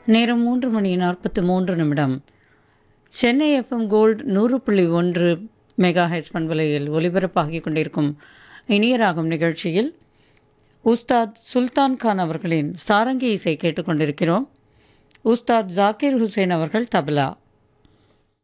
நேரம் 3:43. Chennai FM gold 100.1 மெகாஹெச் பண்பலையில் ஒலிபரப்பாகிக் கொண்டிருக்கும் இனிய ராகம் நிகழ்ச்சியில் உஸ்தாத் சுல்தான் கான் அவர்களின் சாரங்கி இசை கேட்டுக்கொண்டிருக்கிறோம். உஸ்தாத் ஜாக்கிர் ஹுசேன் அவர்கள் தபலா,